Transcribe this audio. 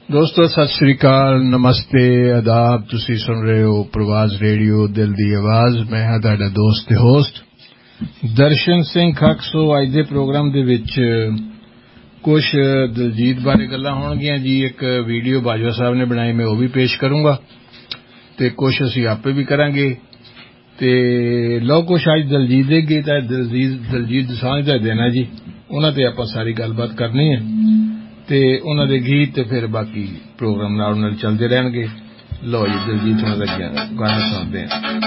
दोस्तों सत श्री अकाल, नमस्ते, आदाब। तुसी सुन रहे हो प्रवास रेडियो दिल दी आवाज। मैं हां तुहाडा दोस्त ते होस्ट दर्शन सिंह खक। सो अज दे प्रोग्राम दे विच कुछ दिलजीत बारे गल्लां होणगियां जी। एक वीडियो बाजवा साहब ने बनाई, मैं वो भी पेश करूंगा ते कुछ असीं आपे भी करांगे। ते लो कुछ अज दिलजीत दे गीत है। दिलजीत दोसांझ दा दिन है जी, उन्हां ते आपां सारी गलबात करनी है ते उन्हां दे गीत ते फिर बाकी प्रोग्राम नाल चलदे रहणगे। लो जी दिलजीत होणां दा गाना सुणदे हैं।